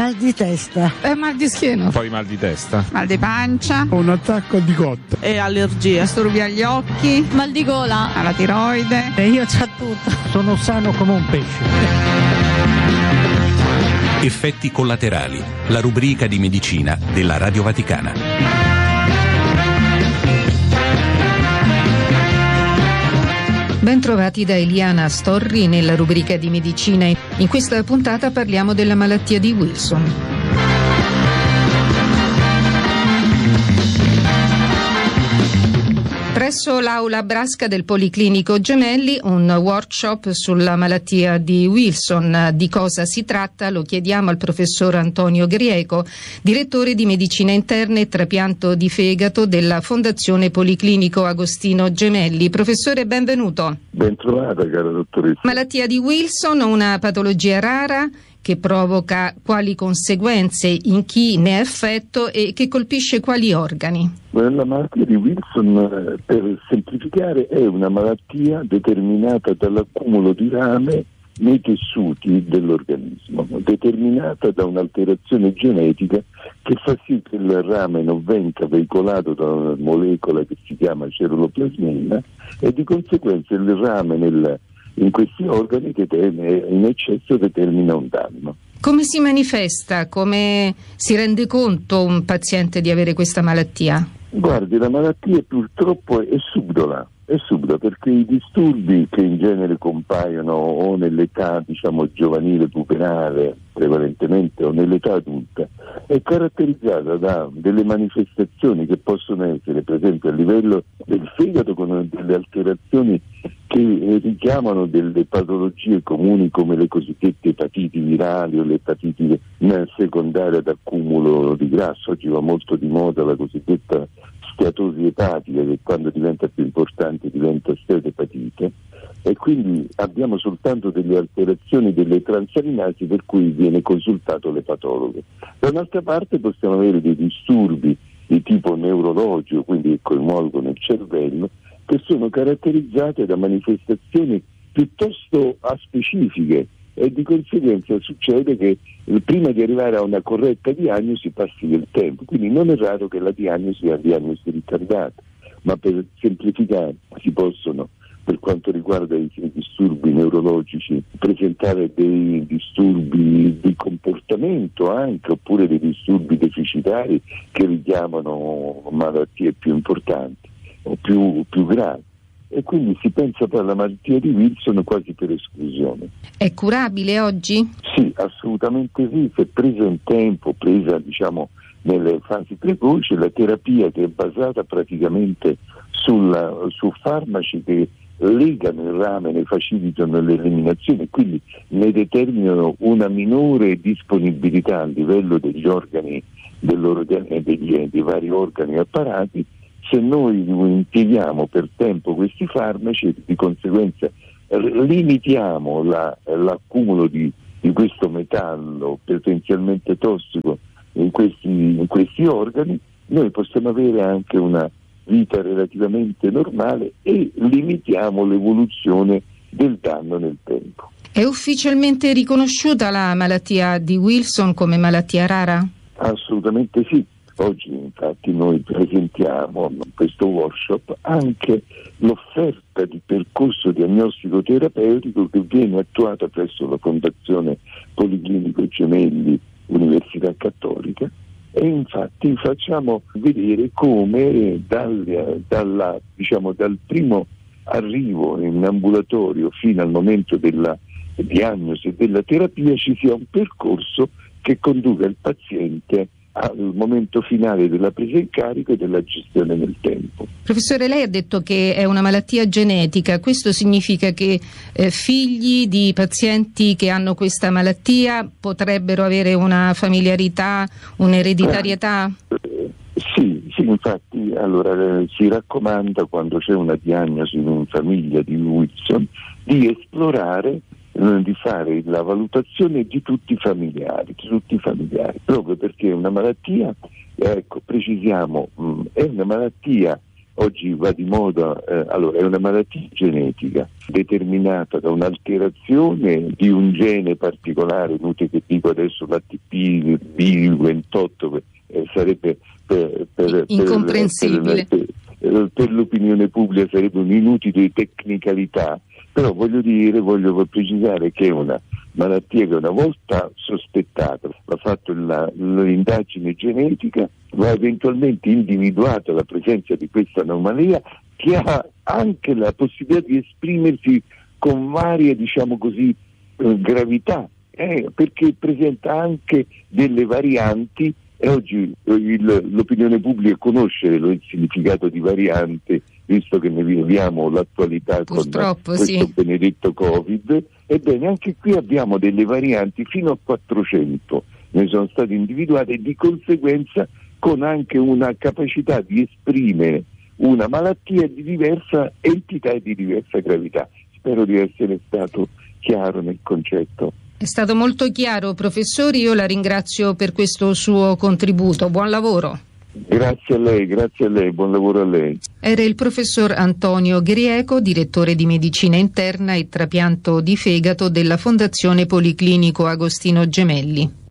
Mal di testa. Mal di schiena. Poi mal di testa. Mal di pancia. Un attacco di cotta. E allergie. Disturbi agli occhi. Mal di gola. Alla tiroide. E io c'ho tutto. Sono sano come un pesce. Effetti collaterali. La rubrica di medicina della Radio Vaticana. Bentrovati da Eliana Storri nella rubrica di medicina. In questa puntata parliamo della malattia di Wilson. Presso l'Aula Brasca del Policlinico Gemelli un workshop sulla malattia di Wilson. Di cosa si tratta? Lo chiediamo al professor Antonio Grieco, direttore di medicina interna e trapianto di fegato della Fondazione Policlinico Agostino Gemelli. Professore, benvenuto. Ben trovata, cara dottoressa. Malattia di Wilson, una patologia rara che provoca quali conseguenze in chi ne è affetto e che colpisce quali organi? La malattia di Wilson, per semplificare, è una malattia determinata dall'accumulo di rame nei tessuti dell'organismo, determinata da un'alterazione genetica che fa sì che il rame non venga veicolato da una molecola che si chiama ceruloplasmina e di conseguenza il rame in questi organi che in eccesso determina un danno. Come si manifesta? Come si rende conto un paziente di avere questa malattia? Guardi, la malattia purtroppo è subdola perché i disturbi che in genere compaiono o nell'età giovanile puberale prevalentemente o nell'età adulta è caratterizzata da delle manifestazioni che possono essere per esempio a livello del fegato con delle alterazioni che richiamano delle patologie comuni come le cosiddette epatiti virali o le epatiti secondarie ad accumulo di grasso. Oggi va molto di moda la cosiddetta steatosi epatica, che quando diventa più importante diventa steatoepatite, e quindi abbiamo soltanto delle alterazioni delle transaminasi per cui viene consultato l'epatologo. Da un'altra parte possiamo avere dei disturbi di tipo neurologico, quindi che coinvolgono il cervello, che sono caratterizzate da manifestazioni piuttosto aspecifiche e di conseguenza succede che prima di arrivare a una corretta diagnosi passi del tempo, quindi non è raro che la diagnosi sia diagnosi ritardata, ma per semplificare si possono, per quanto riguarda i disturbi neurologici, presentare dei disturbi di comportamento anche, oppure dei disturbi deficitari che richiamano malattie più importanti o più gravi. E quindi si pensa poi alla malattia di Wilson quasi per esclusione. È curabile oggi? Sì, assolutamente sì, se presa in tempo, nelle fasi precoci, la terapia che è basata praticamente su farmaci che legano il rame, ne facilitano l'eliminazione e quindi ne determinano una minore disponibilità a livello degli organi, dei vari organi e apparati. Se noi impieghiamo per tempo questi farmaci, di conseguenza limitiamo l'accumulo di questo metallo potenzialmente tossico in questi organi, noi possiamo avere anche una vita relativamente normale e limitiamo l'evoluzione del danno nel tempo. È ufficialmente riconosciuta la malattia di Wilson come malattia rara? Assolutamente sì. Oggi infatti noi presentiamo in questo workshop anche l'offerta di percorso diagnostico terapeutico che viene attuata presso la Fondazione Policlinico Gemelli Università Cattolica e infatti facciamo vedere come dal primo arrivo in ambulatorio fino al momento della diagnosi e della terapia ci sia un percorso che conduca il paziente al momento finale della presa in carico e della gestione nel tempo. Professore, lei ha detto che è una malattia genetica, questo significa che figli di pazienti che hanno questa malattia potrebbero avere una familiarità, un'ereditarietà? Sì, infatti si raccomanda quando c'è una diagnosi in famiglia di Wilson di esplorare, di fare la valutazione di tutti i familiari, proprio perché è una malattia, precisiamo, è una malattia oggi va di moda, allora è una malattia genetica determinata da un'alterazione di un gene particolare, inutile che dico adesso l'ATP B28, sarebbe incomprensibile. Per l'opinione pubblica sarebbe un'inutile tecnicalità, però voglio precisare che è una malattia che una volta sospettata, va fatto l'indagine genetica, va eventualmente individuata la presenza di questa anomalia che ha anche la possibilità di esprimersi con varie, diciamo così, gravità, perché presenta anche delle varianti. E oggi l'opinione pubblica conosce il significato di variante, visto che ne viviamo l'attualità purtroppo, con questo sì, benedetto Covid. Ebbene, anche qui abbiamo delle varianti fino a 400, ne sono state individuate, e di conseguenza con anche una capacità di esprimere una malattia di diversa entità e di diversa gravità. Spero di essere stato chiaro nel concetto. È stato molto chiaro, professore, io la ringrazio per questo suo contributo. Buon lavoro. Grazie a lei, buon lavoro a lei. Era il professor Antonio Grieco, direttore di medicina interna e trapianto di fegato della Fondazione Policlinico Agostino Gemelli.